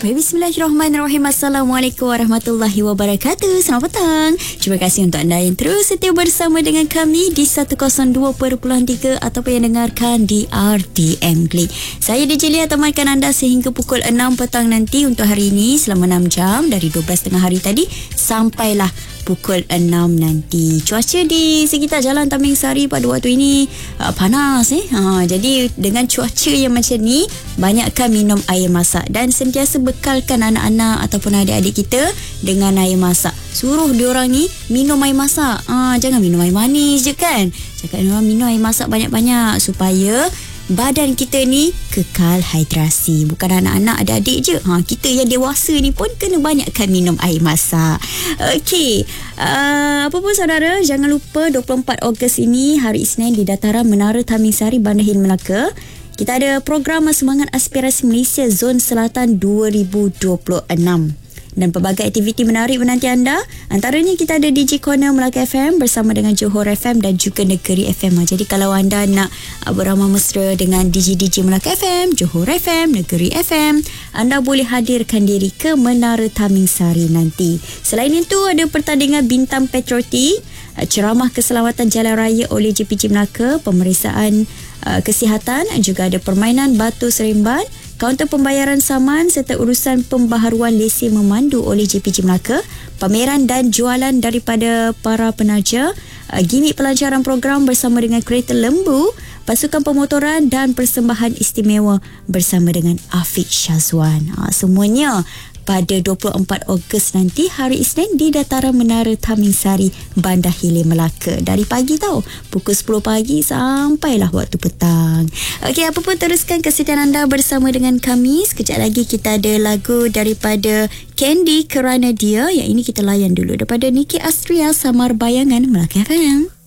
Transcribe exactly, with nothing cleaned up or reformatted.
Baik, bismillahirrahmanirrahim. Assalamualaikum warahmatullahi wabarakatuh. Selamat petang. Terima kasih untuk anda yang terus setia bersama dengan kami di seratus dua perpuluhan tiga ataupun yang dengarkan di R T M Klik. Saya D J Lia temankan anda sehingga pukul enam petang nanti untuk hari ini selama enam jam dari dua belas tengah hari tadi sampailah pukul enam nanti. Cuaca di sekitar Jalan Taming Sari pada waktu ini uh, panas eh. Ha, jadi dengan cuaca yang macam ni, banyakkan minum air masak dan sentiasa bekalkan anak-anak ataupun adik-adik kita dengan air masak. Suruh diorang ni minum air masak. Ha, jangan minum air manis je kan. Cakap diorang minum air masak banyak-banyak supaya badan kita ni kekal hidrasi. Bukan anak-anak, adik-adik je. Ha, kita yang dewasa ni pun kena banyakkan minum air masak. Okey. Uh, apa pun saudara, jangan lupa dua puluh empat Ogos ini, hari Isnin, di dataran Menara Taming Sari, Bandar Hill, Melaka, kita ada program Semangat Aspirasi Malaysia Zon Selatan dua ribu dua puluh enam. Dan pelbagai aktiviti menarik menanti anda. Antaranya kita ada D J Corner Melaka F M bersama dengan Johor F M dan juga Negeri F M. Jadi kalau anda nak beramah mesra dengan D J-D J Melaka F M, Johor F M, Negeri F M, anda boleh hadirkan diri ke Menara Taming Sari nanti. Selain itu ada pertandingan Bintang Patriotik, ceramah keselamatan jalan raya oleh J P J Melaka, pemeriksaan uh, kesihatan, juga ada permainan batu seremban, kaunter pembayaran saman serta urusan pembaharuan lesen memandu oleh J P J Melaka, pameran dan jualan daripada para penaja, uh, gimik pelancaran program bersama dengan kereta lembu, pasukan pemotoran dan persembahan istimewa bersama dengan Afiq Syazwan. Ha, semuanya pada dua puluh empat Ogos nanti, hari Isnin, di dataran Menara Taming Sari, Bandar Hilir, Melaka. Dari pagi tau, pukul sepuluh pagi sampailah waktu petang. Okey, apa pun teruskan kesediaan anda bersama dengan kami. Sekejap lagi kita ada lagu daripada Candy, Kerana Dia. Yang ini kita layan dulu daripada Niki Astria, Samar Bayangan, Melaka F M.